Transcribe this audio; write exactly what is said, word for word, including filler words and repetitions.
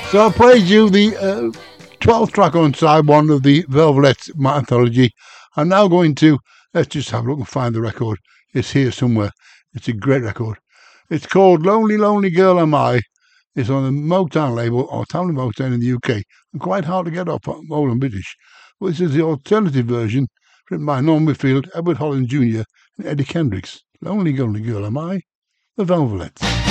So I played you the uh, twelfth track on side one of the Velvet anthology. I'm now going to, let's just have a look and find the record. It's here somewhere. It's a great record. It's called Lonely, Lonely Girl Am I. It's on the Motown label, or Town Motown in the U K. And quite hard to get up on old and British. But this is the alternative version, written by Norman Whitfield, Edward Holland Junior and Eddie Kendricks. Lonely, Lonely Girl Am I. The Velvets.